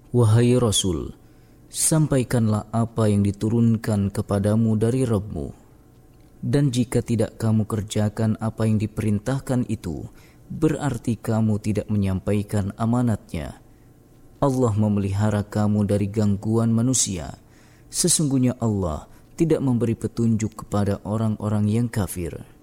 Wahai Rasul, sampaikanlah apa yang diturunkan kepadamu dari Rabb-Mu. Dan jika tidak kamu kerjakan apa yang diperintahkan itu, berarti kamu tidak menyampaikan amanatnya. Allah memelihara kamu dari gangguan manusia. Sesungguhnya Allah tidak memberi petunjuk kepada orang-orang yang kafir.